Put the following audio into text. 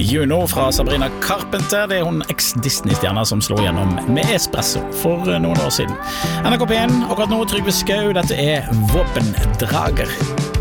Juno fra Sabrina Carpenter. Det hun eks-Disney-stjerna som slår gjennom med espresso for noen år siden. NRK P1, akkurat nå Trygve Skau. Dette Våpendrager.